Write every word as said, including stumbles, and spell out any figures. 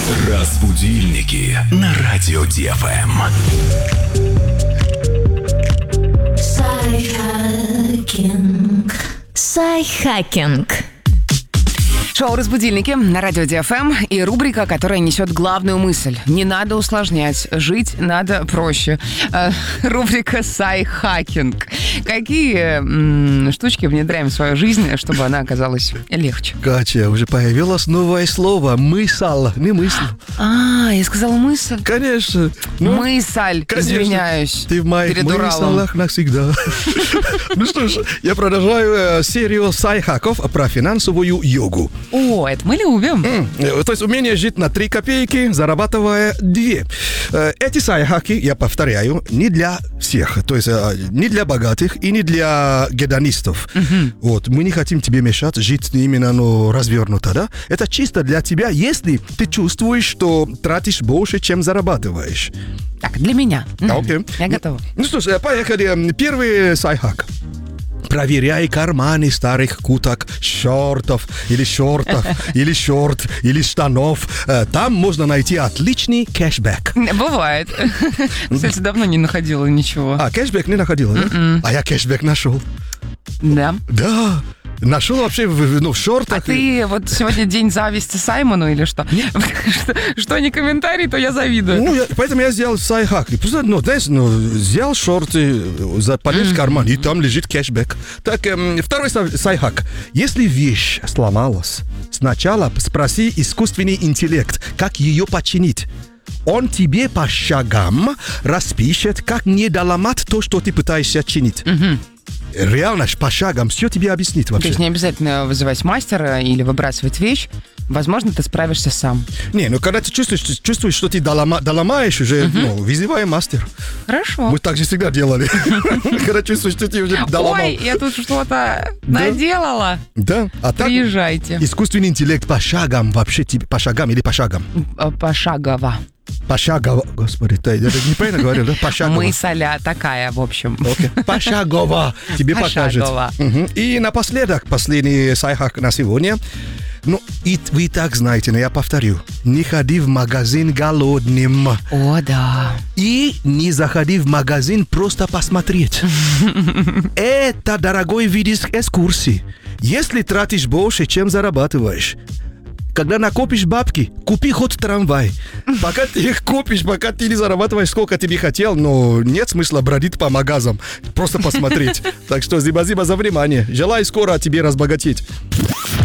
Разбудильники на радио Ди Эф Эм. Сайхакинг. Сайхакинг. Шоу «Разбудильники» на радио Ди Эф Эм и рубрика, которая несет главную мысль. Не надо усложнять, жить надо проще. Э, рубрика «Сайхакинг». Какие м- штучки внедряем в свою жизнь, чтобы она оказалась легче? Катя, уже появилось новое слово. Мысль, не мысль. А, я сказала мысль? Конечно. Ну, мысль, конечно. Извиняюсь. Ты в моих перед Уралом. мыслях навсегда. Ну что ж, я продолжаю серию сайхаков про финансовую йогу. О, это мы любим. Mm. То есть умение жить на три копейки, зарабатывая две. Эти сайхаки, я повторяю, не для всех. То есть не для богатых и не для гедонистов. Mm-hmm. Вот, мы не хотим тебе мешать жить именно ну, развернуто, да? Это чисто для тебя, если ты чувствуешь, что тратишь больше, чем зарабатываешь. Так, для меня. Mm. Okay. Я готова. Ну что ж, поехали. Первый сайхак. Проверяй карманы старых куток, шортов, или шортов, или шорт, или штанов. Там можно найти отличный кэшбэк. Бывает. Кстати, давно не находила ничего. А, кэшбэк не находила, да? Mm-mm. А я кэшбэк нашел. Да? Да. Нашел вообще в, ну, в шортах. А ты вот сегодня день зависти Саймону или что? что? Что не комментарий, то я завидую. Ну, я, поэтому я сделал сайхак. И просто, ну, знаешь, ну, взял шорты, полез mm-hmm. в карман, и там лежит кэшбэк. Так, эм, второй сайхак. Если вещь сломалась, сначала спроси искусственный интеллект, как ее починить. Он тебе по шагам распишет, как не доломать то, что ты пытаешься чинить. Mm-hmm. Реально, по шагам все тебе объяснит вообще. То есть не обязательно вызывать мастера или выбрасывать вещь. Возможно, ты справишься сам. Не, ну когда ты чувствуешь, чувствуешь что ты долома, доломаешь уже, uh-huh. ну, вызывай мастер. Хорошо. Мы так же всегда делали. Когда чувствуешь, что ты уже доломал. Ой, я тут что-то наделала. Да. А так приезжайте. Искусственный интеллект по шагам вообще тебе, по шагам или пошагам? Пошагово. Пошагово. Господи, ты я неправильно говорил, да? Пошагово. Мысля такая, в общем. Okay. Пошагово. Тебе покажет. Угу. И напоследок, последний сайхак на сегодня. Ну, и вы так знаете, но я повторю. Не ходи в магазин голодным. О, да. И не заходи в магазин просто посмотреть. Это дорогой вид экскурсии. Если тратишь больше, чем зарабатываешь, когда накопишь бабки, купи хоть трамвай. Пока ты их купишь, пока ты не зарабатываешь, сколько тебе хотел, но нет смысла бродить по магазам. Просто посмотреть. Так что спасибо за внимание. Желаю скоро тебе разбогатеть.